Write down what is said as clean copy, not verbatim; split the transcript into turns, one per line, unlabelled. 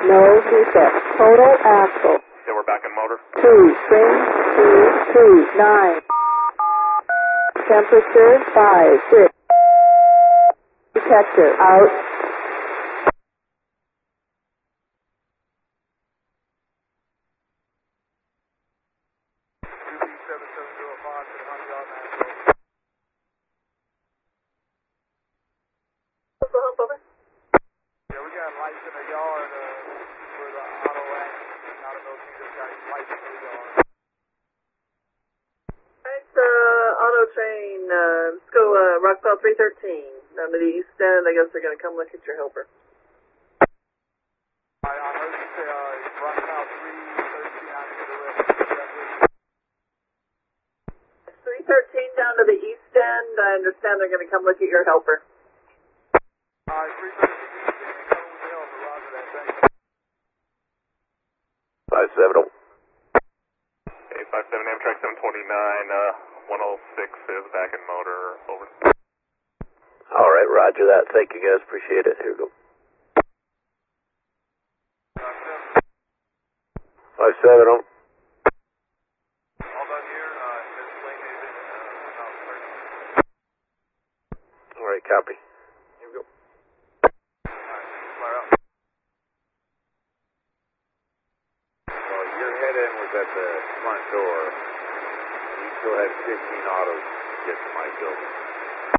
No defect. Total axle.
Yeah, we're back in motor.
2, swing, 2, 9. Temperature, 5, 6. Detector, out.
Yeah, we got lights in the yard where the auto rack, I don't know if you just got lights in the yard.
Alright, auto train, let's go, Rockwell 313, down to the east end. I guess they're gonna come look at your helper.
I heard you say, Rockwell 313 out to the west.
313 down to the east end. I understand they're gonna come look at your helper.
Alright, 313 coming with the helper, roger that, thank you.
570.
Okay, 57 Amtrak 729, 106 is back in motor, over.
All right, roger that. Thank you, guys. Appreciate it. Here we go. 57 on.
All done here, this lane is in,
All right, copy. Here we go.
fire out.
Well, your head end was at the front door. You still had 15 autos to get to my building.